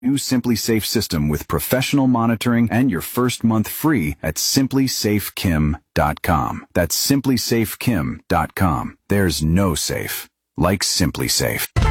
New Simply Safe system with professional monitoring and your first month free at simplysafekim.com. That's simplysafekim.com. There's no safe like Simply Safe.